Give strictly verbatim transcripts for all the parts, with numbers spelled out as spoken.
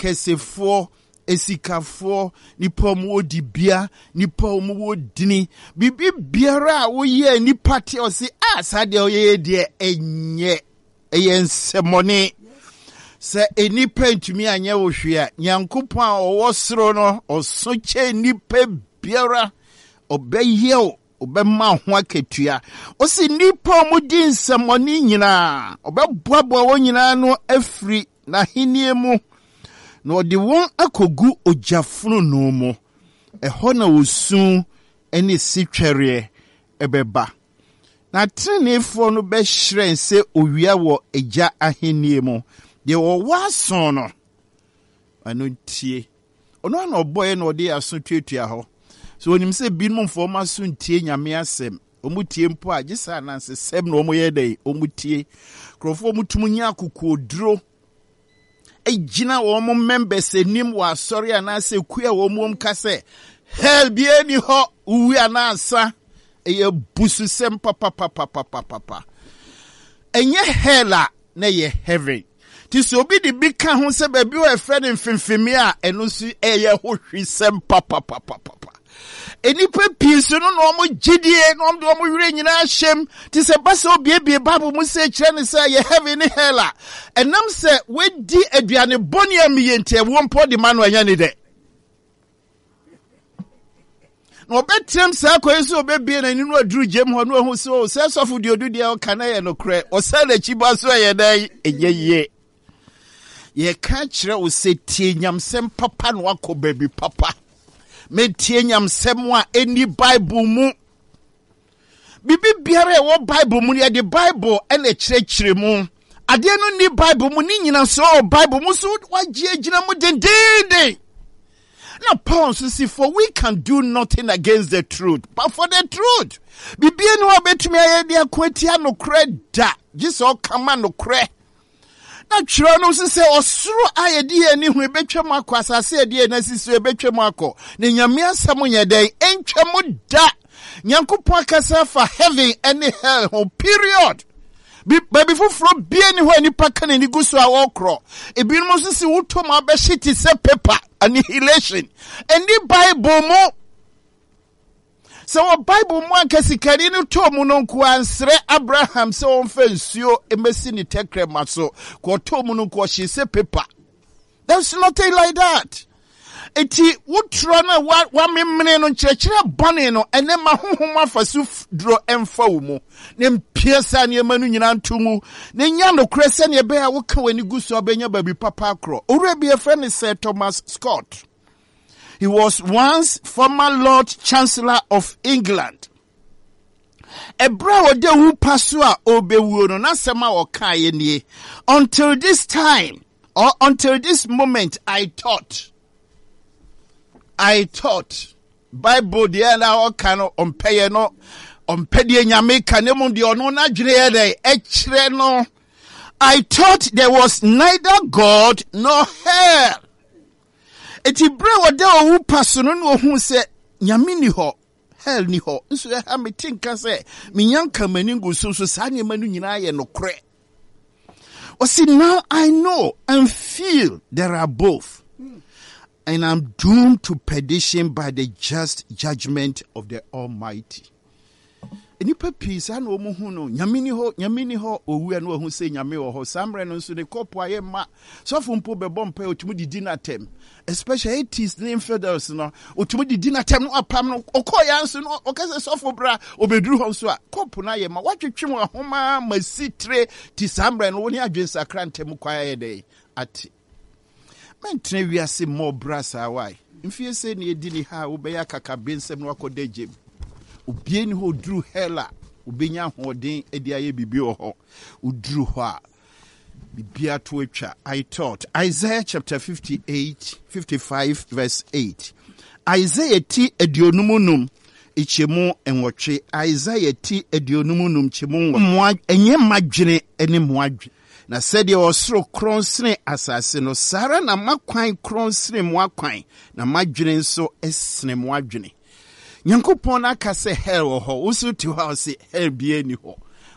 akesefo esikafo nipa mu odibia nipa mu odini bibi biara wo ye nipa te o si asade o ye de enye eyensemone se enipa ntumi anye wo hwe a Nyankopon a owo soro no osoche nipa biara obeye obema ho aketua o si nipa mu di nsemone nyina obeboaboa wo nyina no afri na henie mu no de won akogu ojafunu no mo eho na osun ene sitwere ebeba na trenefo no be hyiren se owia wo eja ahenie mu de wo wason no anu tie ono na oboye na ode aso tuatua ho so onim se binum fo ma so ntie nyame asem omutie mpo agisa na nsesem na omoye dai omutie krofo mutumunya akokoduro ejina wo mo members enim wa sorry anase kua wo mo mkase hell bi eni ho uwi anasa eye busu sem papa papa papa papa enye hella na ye heaven ti so bi di bi ka ho se ba bi o efe ne mfimfimi a eno su eye ho hwi sem papa papa papa enipa piso no no mo gidie no mo do mo wire nyina ahyem ti se basa obiebie bible mu se kire ne se ye heaven ne hella enam se wedi aduane boni am yente wo mpo di manu anya ne de no betrem sa koyeso obebie na ninu aduru jem ho no ho so se sofo di odu dia o kana ye no kre o se la chiba so ye dai eyeye ye ka kire o se tie nyamsem papa no akoba bi papa metie nyamsem a eni bible mu bibi biara e wo bible mu ye de bible ene kirekire mu ade no ni bible mu ni nyina so bible mu so wagye gina mu dendende na Paul says for we can do nothing against the truth but for the truth bibi eni wo betumi aye de akwatia no kreda jiso kama no kre na chiro no se osuro ayedi ani hu betwem akọ asase edi na sisi betwem akọ ne nyame asam nyeden entwem da Nyankopon akasa fa heaven and hell ho period bi baby fufuro bi ani ho ani paka na ni guso a wokro ebinum so se wutom abehiti se paper annihilation and the bible mo so bible mo ankasikari no to mu no nko ansre Abraham se on fa nsuo emesi ni tekre maso ko to mu no nko hye se paper. There's nothing like that. Eti wutro na wa wa memene no nkyerɛkyerɛ bɔne no ene ma honhom afasu dro emfa wo mu ne mpiesa ne manu nyina ntomu ne nya no krese ne be a wo ka wani guso obenya babi papa akro owura bi e friend is Thomas Scott. He was once former Lord Chancellor of England. Ebra ode wu paso a obewu no na sema o kan ye nie until this time or until this moment I thought I thought Bible de na o kan on peye no on pedie nyame kan mu de ono na dwere ye dey e kire no I thought there was neither God nor hell. Eti bre wode owu paso no no hu se nyame ni ho hell ni ho nso e ha metinka se menyanka maningo so so sa ne manu nyina ye no kre. O see now I know and feel there are both. And I'm doomed to perdition by the just judgment of the Almighty. Enipa peace and omo hu no nyamini ho nyamini ho owu anu hu se nyame wo ho samre no nso ne kopo aye ma sofo mpo be bompa otumi didi na tem especially eighties ne infidels no otumi didi na tem no apam no okoya nso no okase sofo bra obeduru ho nso a kopo na aye ma watwetwe mo ahoma masitre ti samre no woni adwen sakra ntem kwa aye dey ati mentene wiase mo brasa why mfie se ne edi ni ha wo be ya kaka bensem no akoda jem Ubieni ho dru hela ubenya hoden edi aye bibi ho udru ho a bibia to etwa. I thought Isaiah chapter fifty-eight fifty-five verse eight Isaiah ti edionumunum ichemu enwotwe Isaiah ti edionumunum chemu mo enye madwene ene mo adwe na said ye osoro kronsene asase no sara na makwan kronsene mo akwan na madwene nso esene mo adwene Nyankopon aka se hell ho usu ti ho se hell bie ni ho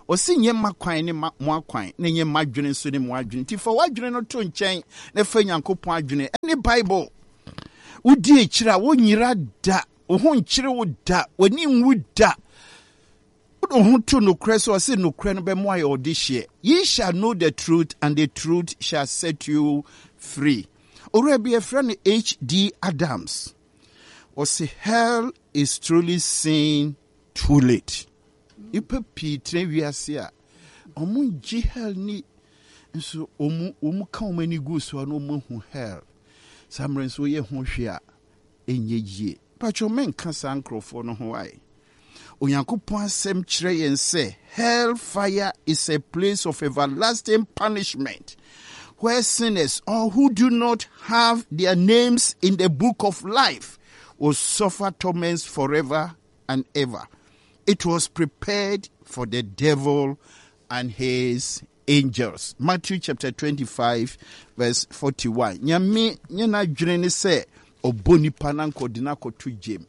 Osi nye makwan ne ma moakwan ne nye madwene so ne moadwene. Ti for wadwene no to nchen ne fa Nyankopon adwene. Any Bible udi echira wo nyira da, wo ho nkyire wo da, wani nwu da. Wo ho to no kre so se no kre no be mo aye odihye. Ye shall know the truth and the truth shall set you free. Ore be a friend H D Adams. O say hell is truly seen too late. Ipe pi tre wiase a omu ji hell ni nso omu omu ka omu ni gu so no omu hu hell. Samren so ye ho hwe a enye yie. Pacho men ka san krofo no ho ai. Onyankopon asem kire yen say hell fire is a place of everlasting punishment where sinners or who do not have their names in the book of life will suffer torments forever and ever. It was prepared for the devil and his angels. Matthew chapter twenty-five, verse forty-one. Nyame nyana dwene ne se oboni pananko dinako tu jem.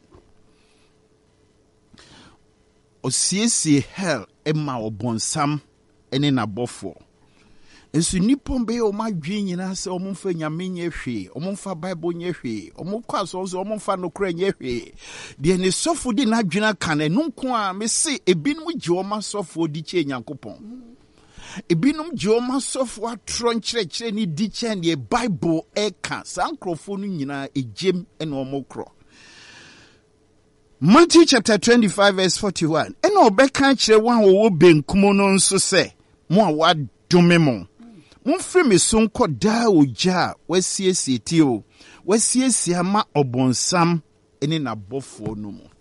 Osiesie hell ema obonsam ene na bofo. Ensu nipon be o madwen nyina se omumfa nyame nye hwe, omumfa Bible nye hwe, omukwa so so omumfa nokra nye hwe. De ne sofo di na dwena kan enu nko a me se ebinum gye o ma sofo di che Nyankopon. Ebinum gye o ma sofo atro nkyerɛkyerɛ ni di che ne Bible e ka sankrofo no nyina ejem ene omokro. Matthew chapter twenty-five verse forty-one. Ena obeka kyerɛ wan wo benkum no nso se mo a wadome mo. Mumfiri me so nkɔ daa ogya wasiesie ti o wasiesie ama obonsam ene na bɔfoɔ no mu.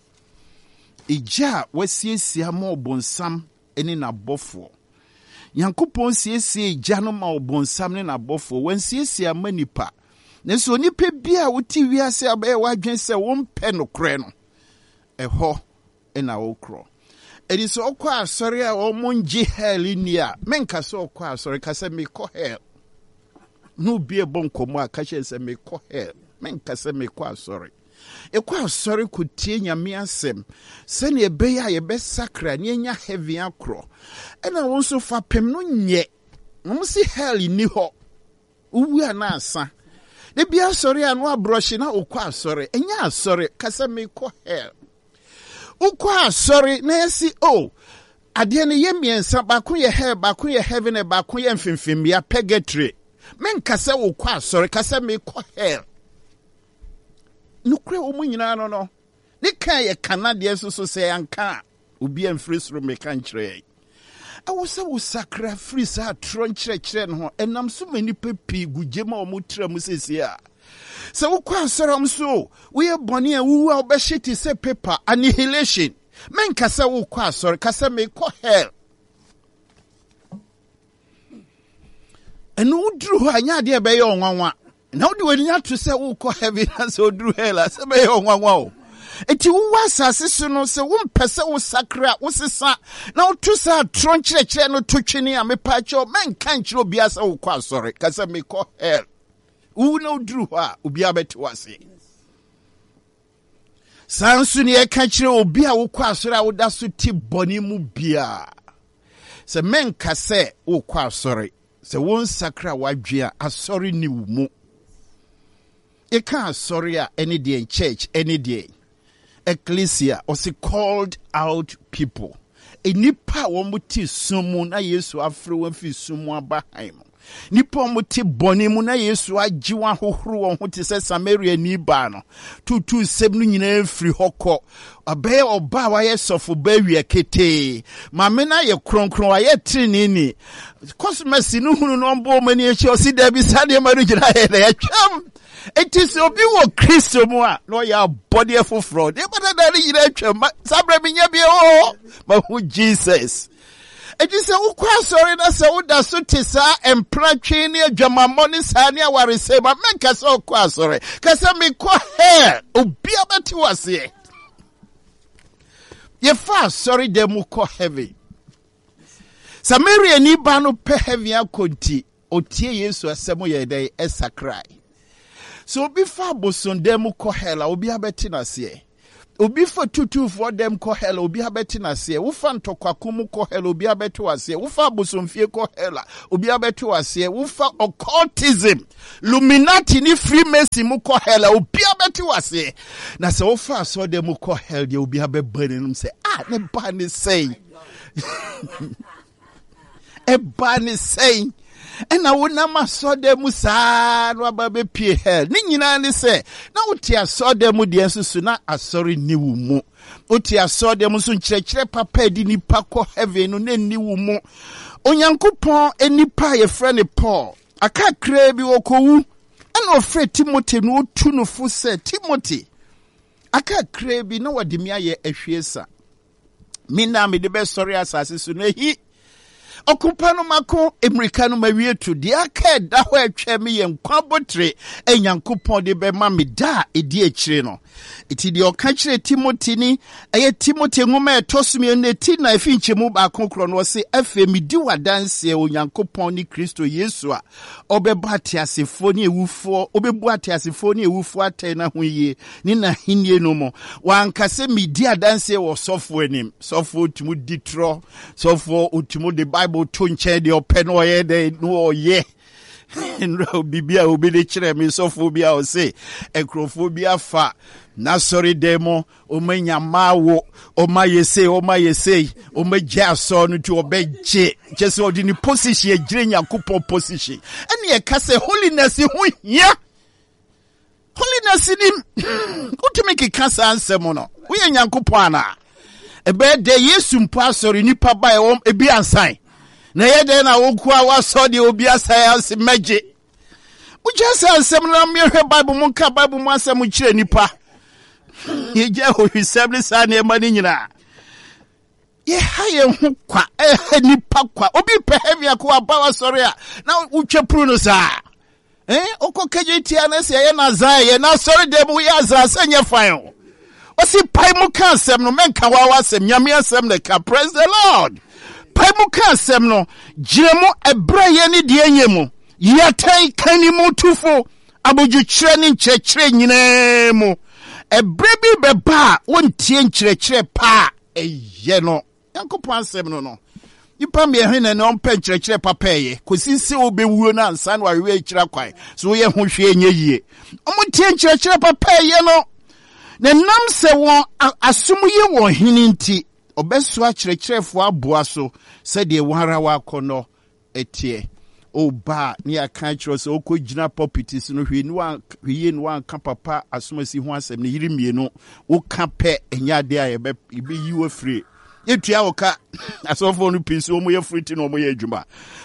Igya wasiesie ama obonsam ene na bɔfoɔ. Nyankopɔn siesie igya no ma obonsam ne na bɔfoɔ wansiesie ama nipa. Nenso nipa bia woti wiase abɛyɛ wadwen sɛ wompɛ no korɛ no. Ɛhɔ ena wokro. Edi so okwa asori a omunji hell ni a menka so okwa asori ka se me ko hell. No be bon komo a ka se me ko hell. Menka se me ko asori. E kwa asori kutie nyame asem. Se ne ebe ya ye be sakra ne nya heavy akro. E na won so fa pem no nye. Mo si hell ni ho. Uwu ana asa. De bia asori anu abroshi na okwa asori. Enya asori ka se me ko hell. Ukwa sorry na yesi oh ade ne ye miensa bako ye hell bako ye heaven e bako ye mfimfim ya purgatory men kase ukwa sorry kase me ko hell nukre omu nyina no no ne kan ye kanade so so se anka obi amfiri soro me kan kire awo se wo sakra free sa tron kire kire no enam so mani pepi gugema o mu tra mu sesi a. So we kwa soram so we boni a wu a obeshiti se paper annihilation. Men kasa wo kwa sorry kasa me ko hell. Enu udru anya de be ye onwanwa. Na wo de wanya to se wo ko heaven as odru hell as be ye onwanwa o. Eti wo asase so no se wo mpese wo sakra wo sesa na wo to sa tron kire kire no to twene a me pa cho men kan kire obi asa wo kwa sorry kasa me ko hell. Who no drew her, Ubia Betuasi. Sansun ye catcher Ubia Uquasora would ask to tip Bonnie Mubia. Se men casse, O qua sorry. Se one sacra wajia, a sorry new mo. You can't sorry any day in church, any day. Ecclesia, or se called out people. A nipa womuti sumun, I used to have fluent fi sumwa behind. Nipo muti boni mu na Yesu ajiwa hohoro won ho te se Samaria ni ba no tutu sebnu nyina free hokọ abe oba wa yesofo ba wi kete mame na ye kronkron wa ye trini ni cosmesi no hunu no mbo mani echi osi da bi sade ma do gina ye na twam enti se obi wo Kristo mu a no ya body efofro de bada da ni gina twam sabra bi nya bi o ma hu Jesus. It is a ukwa sorry na se uda so tisa empratwe ni adwamammo ni sane aware se ba menka se ukwa sorry kasa me ko hair obi abati wase ye fa sorry dem ko heavy Samaria ni ba no pe heavy akonti otie Yesu asemo ye dai esakrai so obi fa boson dem ko hell obi abati na se Obi for tutu for them ko hell, obi abeti na se. Ufa ntokwakumu ko hell, obi abetu wase. Ufa busumfie ko hell, obi abetu wase. Ufa occultism, Illuminati ni Freemason mu ko hell, obi abetu wase. Na se ufa so dem mu ko hell, de obi abe burn num say, ah, ne ba ni say. E ba ni say. Ena wona ma so dem mu saa no ababe pie hell ni nyina ni se na wote aso dem mu de ensusu na asori ni wu mu wote aso dem mu so nkyerɛkyerɛ papa edi nipa kɔ heaven no na ni wu mu onyankopɔn enipa ye frɛ Paul aka kra bi okowu ena ofrɛ Timothy no otu no fo sɛ Timothy aka kra bi na wode me aye ahwiesa me na me de be sori asase so na hi Okupano mako Americano mawietu di aka da ho atwa me yen kwabotre enyankopon de be ma me da edi akire no iti di oka kire Timothy ni eye Timothy ngoma etosumi ne ti na efi nchemu ba konkro no se afa mi di wadanse onyankopon ni Kristo Yesu a obeba atiasefo ni ewufo obebu atiasefo ni ewufo atai na ho yie ni na hinie no mo wankase mi di adanse wo sofo anim sofo tumu ditro sofo otumu de Bible to nche de open oye de no oye nro bibia obi de kire me sofobia o se ekrofobia fa na sorry demo o manya mawo o mayese o mayese o magya so no to obeje just odi ni position ejire nyankopon position ene ye ka se holiness hu hia holiness ni utumi ki kasa ansem no wo ye nyankopon ana ebe de Yesu mpo asori nipa ba e ebi ansan na yede na wokua waso de obi asaya meje ujasa ansem na mehwe Bible mu ka Bible mu asem kire nipa ye je ho hwesem sa na ema ni nyina ye haye hu kwa eh nipa kwa obi pe heavy akwa ba wasori a na utwe pru no sa eh okokeje tia na se ye na za ye na sori de mu ya za senya fan osi pai mu ka asem no menka wa wasem nyame asem ne ka praise the Lord. Paimu ka asem no giremu ebra ye ni de anyemu yetai kani mu tufo aboju kire ni nkyerɛkyerɛ nyina mu ebra bi beba wontie nkyerɛkyerɛ pa eye no yankopɔn asem no no ipa me he na no mpa nkyerɛkyerɛ papa ye kosinse obewuo na ansa no awe akira kwan so ye ho hwe enye yie omutie nkyerɛkyerɛ papa ye no na nam se won asum ye won hini nti obesu akyerɛkyerɛfo aboa so sɛ de wara wa kono etie oba ni aka kyerɛ sɛ okogina pulpits no hwe no hwe no anka papa asomasi ho asɛm ne yiri mienu wo ka pɛ enyade a yebe yi wo free etua wo ka asofo no pinso omo ye free ti no omo ye adwuma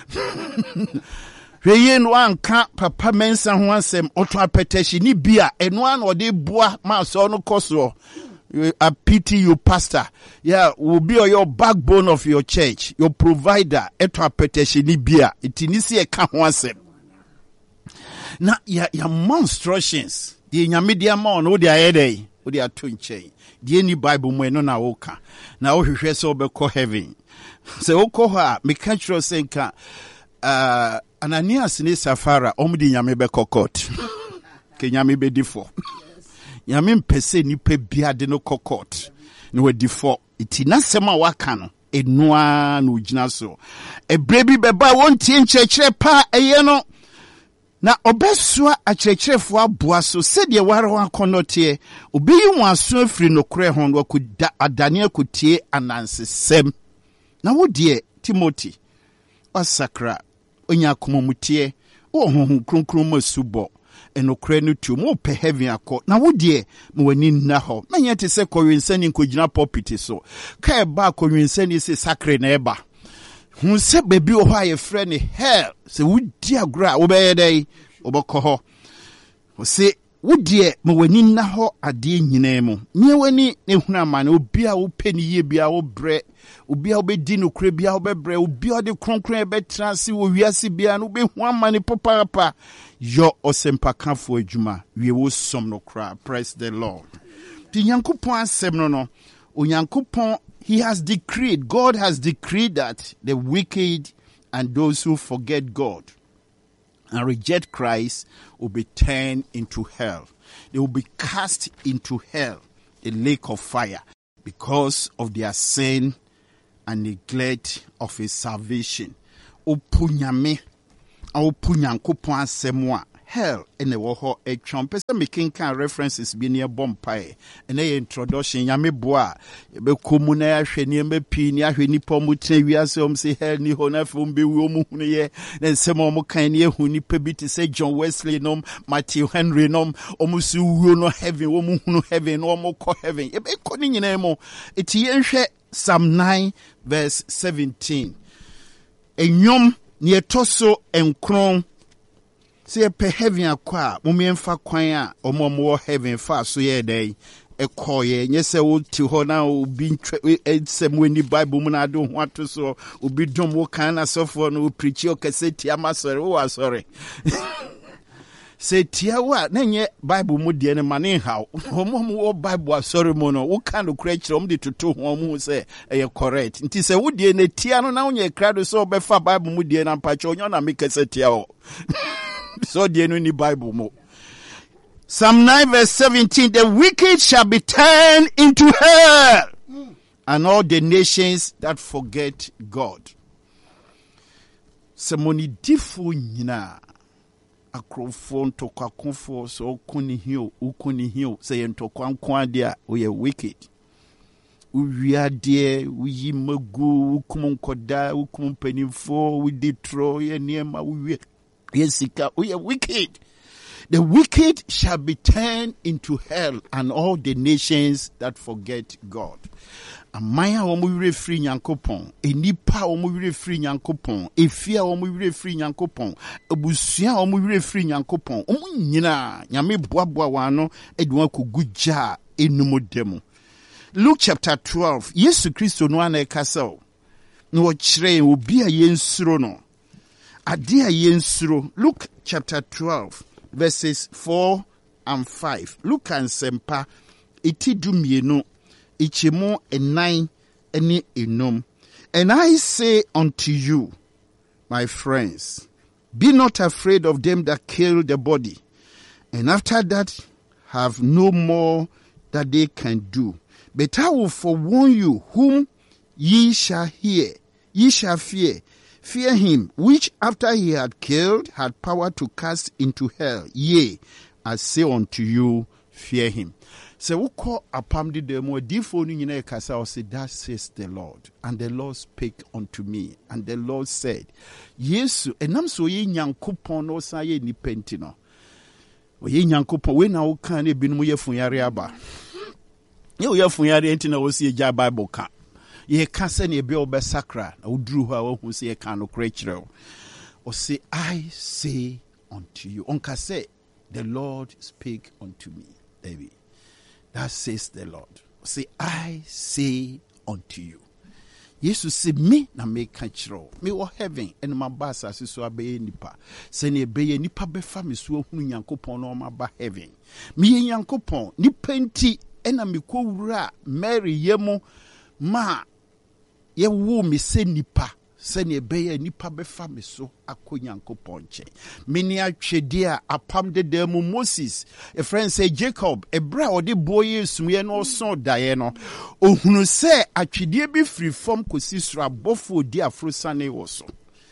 hwe no anka papa mensa ho asɛm oto apetashi ni bia eno an ode boa ma so no koso. I pity you, pastor. Yeah, will be your backbone of your church, your provider. Eto apeteshini bia. Itinisi e ka hwasem. Na ya ya monstrations. Di nyamidia mon o di ayede. O di atunche. Di any Bible mo no na oka. Na o hwehwe se obekɔ heaven. Se okɔ ha me ka kyerɛ senka uh Ananias ne Safara omdi nyame bekɔ court. Ke nyame be difo. Nyame mpese nipa bia de no kokot no wadifo iti nasem a waka no enua no gyina so ebre bi beba wontie nkyerɛkyerɛ pa eye no na obesua akyerɛkyerɛfo aboa so sɛde ware wakonote obiyi waso afiri no kore ho no akuda adane akutie anansesem na wodie Timothy osakra onya komomutie wo honhom kronkron masubo enokre no tu mo pe heaven akọ na wodie mo wani nna ho manya te se kọwinsani nkogina pulpit so ka e ba kọwinsani se sacre na eba hu se bebi o ho aye frɛ ne hell se wodi agora wo be yedai obokọ ho o se wodie mo wani nna ho ade nyina mu me wani ne hunu amane obi a wo pe ne yie bia wo bre obi a obedi no kure bia obebre obi a de kronkron e betranse wo wiase bia no be hu amane papa yo osempakafo adwuma wie wo som no kra praise the Lord. Ti nyankopon asem no no onyankopon he has decreed God has decreed that the wicked and those who forget God and reject Christ will be turned into hell. They will be cast into hell. a lake of fire because of their sin and neglect of his salvation. Opunyame, opunyankopon asemwa. Hell in the war a trumpet making kind references be near Bompire and a introduction yame bois be comuna sheni me pinia hweni pomute we asem say hell ni hona fum be womu ye then some mo kan ye huni pebiti say John Wesley nom Matthew Henry nom omusu wo no heaven womu hunu heaven no mo ko heaven e be ko ni nyina mo eti yenhwe Psalm nine verse seventeen enyom ne etoso enkron say pe heaven akwa mumemfa kwan a omomo heaven fa so ye dey e koye nye se wo ti ho na obi ntwe ensem weni bible mu na do ho ato so obi dom wo kan na sofo no preach o kaseti amasore wo asore say tia wa na nye bible mu de ne mane haw omomo wo bible asore mu no wo kan do kra kire om de toto ho mu say e correct nti say wo de ne tia no na wo nye krado so obefa bible mu de na mpacho onyo na me kaseti o so the any Bible mo. Psalm nine verse seventeen, the wicked shall be turned into hell, mm. and all the nations that forget God. Semoni difu nyina akrofon to kwakonfo so kuni hiyo ukuni hiyo say ento kwankwan dia we wicked. Uwia de uyi magu ukumun koda ukumun penifo we destroy niema uwi. Yes, we are wicked. The wicked shall be turned into hell, and all the nations that forget God. Amaya omu wire free nyankopon, enipa omu wire free nyankopon, efia omu wire free nyankopon, ebusia omu wire free nyankopon. Omu nyina nyame boaboa wano edwa kuguja enumodemu. Luke chapter twelve. Yesu Kristo no ana ekasao. No chire obi a yensuro no. Adia yensuro. Luke chapter twelve, verses four and five. Luke and sempa iti dumienu ichimo enai eni enum. And I say unto you, my friends, be not afraid of them that kill the body, and after that have no more that they can do. But I will forewarn you whom ye shall hear, ye shall fear. Fear him, which after he had killed, had power to cast into hell. Yea, I say unto you, fear him. So we call upon the demo, defo ni nyina kasa o say, that says the Lord. And the Lord spake unto me. And the Lord said, Yesu, enam so ye nyankopon no sa ye ni penti no. O ye nyankopon, we na wo kan e binu ye funyare aba. Ye wo ye funyare enti na wo si ye Bible ka. Ye kase ne be obesakra na uduru ho a wo se ye kan no kra kire o say I say unto you onka say the Lord speak unto me baby that says the Lord o say I say unto you Jesus say me na me ka kire me wo heaven and my boss as so abe nipa se ne be ye nipa be fa me so hunu Nyankopon no ma ba heaven me ye Nyankopon nipa nti ena me ko wura Mary yemo ma ye wo me se nipa se ne be ye nipa be fa me so akọ Nyankopon che me ni atwede a apam de dem Moses a friend say Jacob e bra o de boye sumye no so dae no ohunu se atwede bi free from kosi sura bofo di afrosane wo so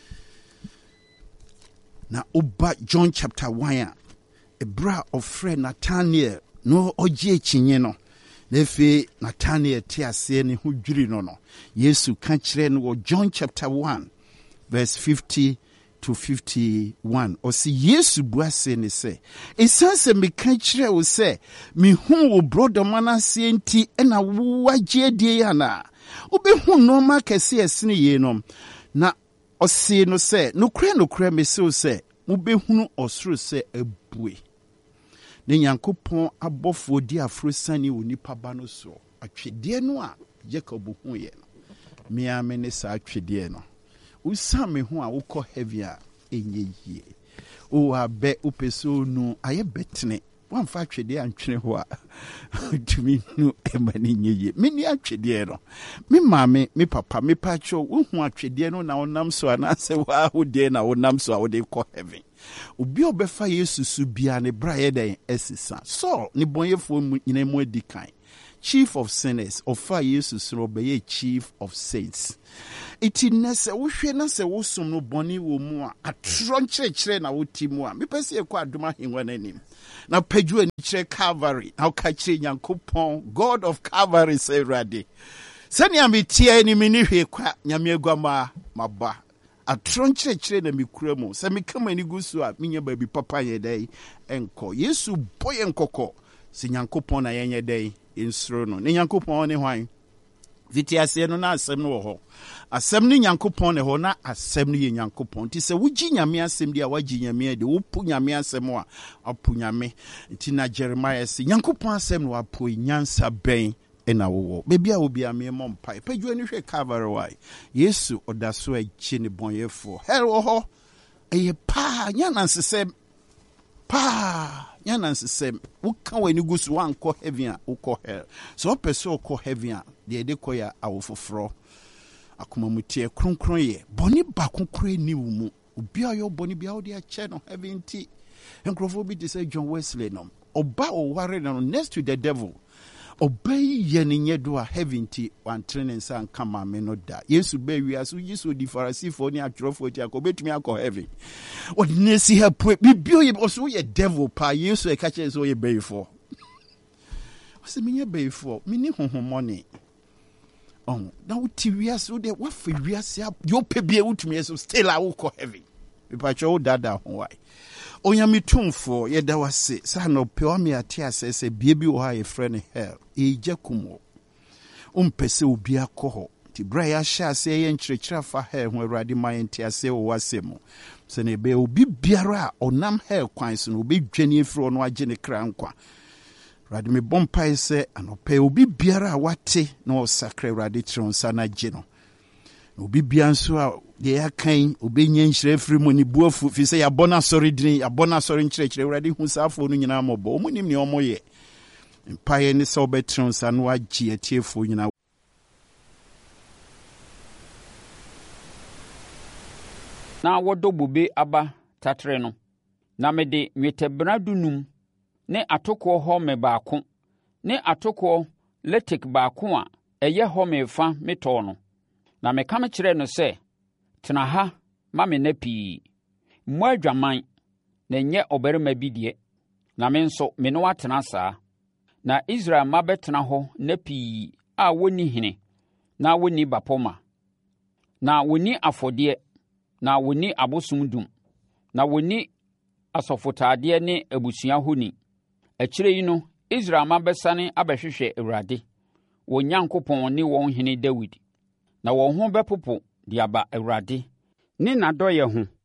na oba John chapter one e bra of friend Nathaniel no oje chinye no Nefe Nathaniel tiase ne ho dwiri no no Yesu ka kire no John chapter one verse fifty to fifty-one o si Yesu buase ne se esanse me ka kire o se me hu wo brother manase enti na wo agye die ya na obe hu no ma kese esene ye no na o si no se no kure no kure me se o se mo be hunu osoro se abue ne Nyankopon abofo di afrosani onipa ba no so atwede no a Jacob hu ye no me amene sa atwede no usame hu a wokọ heavy a enye yie o abe upeso nu aye betene wan fa atwede antwene ho a tumi nu emani nyeye me ni atwede no me maame me papa me pacho wo hu atwede no na wonam so ana se wa ho de na wonam so a wo de kọ heaven Obi obefa Yesu su bia ne bra ye den esisa. So ne bonyefo nyina mu adikan. Chief of sinners ofa Yesu so be chief of saints. Iti nese wo hwe na se wo som no boni wo mu a atro nkyerɛkyerɛ na wo ti mu a mepɛsɛ ekɔ adoma henwa nanim na pagyu ani kyerɛ Calvary na wo ka kyerɛ Nyankopɔn God of Calvary say ready sɛnea metie ni meni hwe kwa nyame aguama maba atro nkyerɛkyerɛ na mekura mu sɛ mekama ani gu so a menya baabi papa yɛ dai enko Yesu boye nkɔkɔ sɛ Nyankopɔn na yɛnyɛ dai ensuro no ne Nyankopɔn ne hwan Viti ase no na asɛm no wɔ hɔ. Asɛm no Nyankopɔn ne hɔ na asɛm no yɛ Nyankopɔn. Nti sɛ wogi nyame asɛm di a wagi nyame de wopu nyame asɛm a apu nyame. Nti na Jeremiah se Nyankopɔn asɛm no apu nyansa bɛn ɛna wowɔ. Bebi a obi a me mɔ mpa. Pɛdwo ani hwɛ Calvary wai. Yesu ɔda so agye ne bɔnyɛfo. Hell wɔ hɔ. Ɛyɛ pa nyana nsesɛm. Pa nyana nsesɛm. Woka wani gu so wankɔ heaven a wokɔ hell. So wopɛ sɛ wokɔ heaven a de de kɔ ya awofoforo akomamutie kronkron ye boni ba konkre ni wo mu obi ayo boni bia wo de ache no heaven ti enkrofo bi de say John Wesley no oba o ware no next to the devil obey ye ne nyedo a heaven ti wan training san kama me no da Yesu be wi aso Yesu di Pharisee ni atwerofo ti akobetumi akọ heaven o de ne si help bibio ye so ye devil pa Yesu e ka che so ye before o se me ye before me ni honhomone. Oh, now T so de what for wiase yo pebie utumi so still I will call heavy. If cho dada why. Onyame tumfo ye da wase sa no pe o me ate asese biebi wo ha ye friend hell. E jakumo. Umpese obi akọ ti bra ya sha se ye nkyerɛkyerɛ fa hell ho Awurade ma ye ntia se wo wase mu. Se ne be obi biara onam hell kwan so no obi dwane efro no agye ne kra nkwa. Radi me bompa ise anope obi biara wate na osakre radi tronsa na gino. Obi bianso a de akan obi nyenhyire firi mu ni buafu fi se ya bona sori din ya bona sori nkyerɛkyerɛ radi hu safo no nyina mɔbɔ omu nim ne omoye. Mpaye ni se obetronsa no agye atiefo nyina. Na wodo bube aba tatre no. Na mede nwetebra dunum ne atoko ho me baako ne atoko letik baako a eye ho me fa meto no na me kam kire no se tena ha ma me na pii mu adwaman na nye obarima bi de na me nso me no atena saa na Israel ma betena ho na pii a woni hene na woni bapoma na woni afode na woni abosomdum na woni asofotade ne abusua honi. Achire yi no Israel ma besane abehwehwe Awurade wo Nyankopɔn ne wɔn hene David na wɔn ho bɛpopo de aba Awurade ne nadoye ho